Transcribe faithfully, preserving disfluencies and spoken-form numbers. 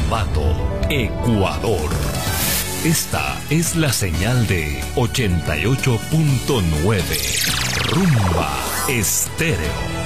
Ambato, Ecuador. Esta es la señal de ochenta y ocho punto nueve. Rumba Estéreo.